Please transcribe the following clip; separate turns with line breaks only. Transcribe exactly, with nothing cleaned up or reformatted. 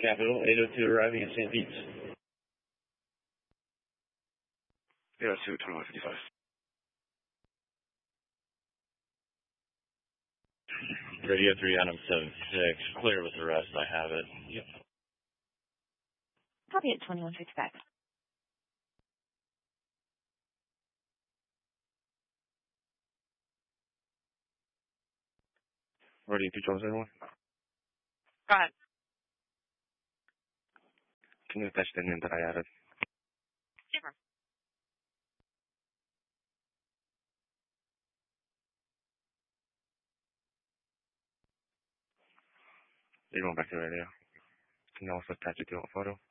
Capital, eight oh two arriving at Saint Pete's.
eight oh two, twenty-one fifty-five.
Radio three, Adam seven six, clear with the rest, I have it. Yep.
Copy at twenty-one fifty-five.
Ready to control everyone?
Go ahead.
Can you attach the name that I added?
Super.
You're going back to the radio. Can you also attach it to a photo?